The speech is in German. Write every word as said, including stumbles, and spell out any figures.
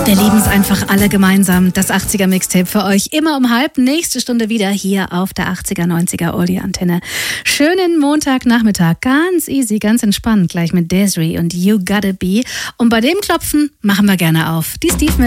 Wir lieben es einfach alle gemeinsam. Das achtziger-Mixtape für euch immer um halb. Nächste Stunde wieder hier auf der achtziger, neunziger Oldie-Antenne. Schönen Montagnachmittag. Ganz easy, ganz entspannt. Gleich mit Desiree und You Gotta Be. Und bei dem Klopfen machen wir gerne auf. Die Steve Miller.